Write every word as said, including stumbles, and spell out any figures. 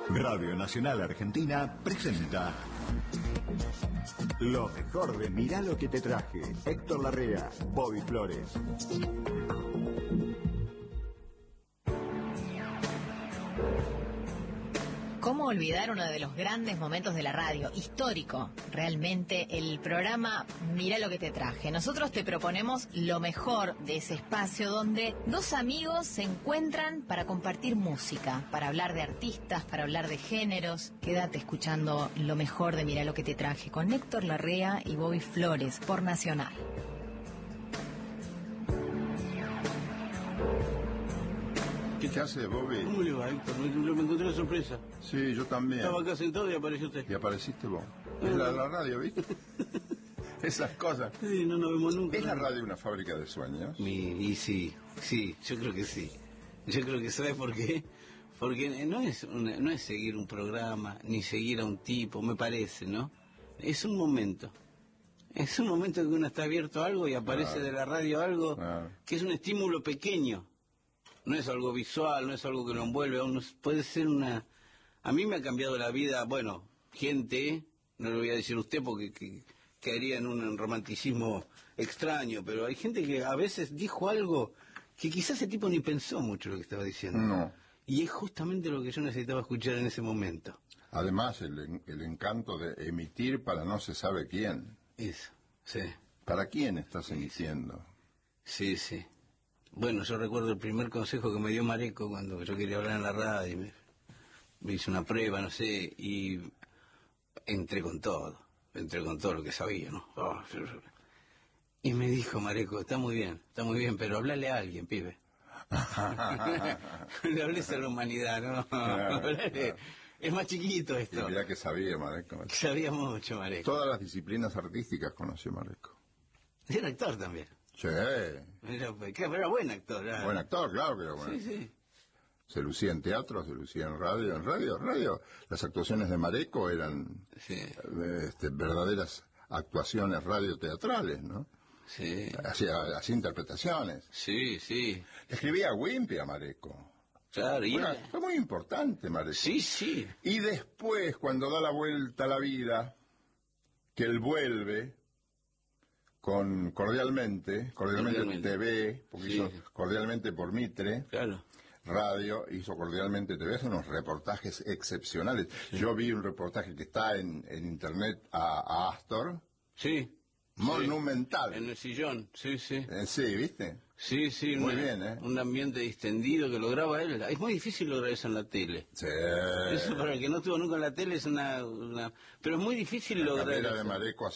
Radio Nacional Argentina presenta lo mejor de Mirá lo que te traje. Héctor Larrea, Bobby Flores. ¿Cómo olvidar uno de los grandes momentos de la radio? Histórico, realmente, el programa Mirá lo que te traje. Nosotros te proponemos lo mejor de ese espacio donde dos amigos se encuentran para compartir música, para hablar de artistas, para hablar de géneros. Quédate escuchando lo mejor de Mirá lo que te traje con Héctor Larrea y Bobby Flores por Nacional. ¿Qué hace, Bobby? ¿Cómo le va, Héctor? Me, me encontré una sorpresa. Sí, yo también. Estaba acá sentado y apareció usted. Y apareciste vos. Es la, la radio, ¿viste? Esas cosas. Sí, no nos vemos nunca. ¿Es la radio una fábrica de sueños? Mi, y sí, sí, yo creo que sí. Yo creo que, ¿sabes por qué? Porque no es, una, no es seguir un programa, ni seguir a un tipo, me parece, ¿no? Es un momento. Es un momento que uno está abierto a algo y aparece claro. de la radio algo claro. que es un estímulo pequeño. No es algo visual, no es algo que lo envuelve a uno, puede ser una... A mí me ha cambiado la vida, bueno, gente, no le voy a decir a usted porque que, caería en un romanticismo extraño, pero hay gente que a veces dijo algo que quizás ese tipo ni pensó mucho lo que estaba diciendo. No. Y es justamente lo que yo necesitaba escuchar en ese momento. Además, el, el encanto de emitir para no se sabe quién. Eso, sí. ¿Para quién estás emitiendo? Sí, sí. Bueno, yo recuerdo el primer consejo que me dio Mareco cuando yo quería hablar en la radio, me, me hizo una prueba, no sé, y entré con todo, entré con todo lo que sabía, ¿no? Oh, y me dijo Mareco, está muy bien, está muy bien, pero hablale a alguien, pibe. Le hables a la humanidad, ¿no? Claro, claro. Es más chiquito esto. Y mirá que sabía Mareco. Que sabía mucho Mareco. Todas las disciplinas artísticas conoció Mareco. Y era actor también. Sí. Era, era buen actor. Era... Buen actor, claro que era bueno. Sí, sí. Se lucía en teatro, se lucía en radio. En radio, radio. Las actuaciones de Mareco eran sí. este, verdaderas actuaciones radioteatrales, ¿no? Sí. Hacía, hacía interpretaciones. Sí, sí. Escribía Wimpy a Mareco. Claro, y bueno, fue muy importante, Mareco. Sí, sí. Y después, cuando da la vuelta a la vida, que él vuelve... con Cordialmente, Cordialmente, Cordialmente. T V, porque sí. hizo Cordialmente por Mitre, claro. Radio, hizo Cordialmente T V, hace unos reportajes excepcionales. Sí. Yo vi un reportaje que está en, en internet a, a Astor. Sí. Monumental. Sí. En el sillón, sí, sí. Eh, sí, ¿viste? Sí, sí. Muy una, bien, ¿eh? Un ambiente distendido que lo graba él. Es muy difícil lograr eso en la tele. Sí. Eso para el que no estuvo nunca en la tele es una... una... Pero es muy difícil la lograr eso. De Mareco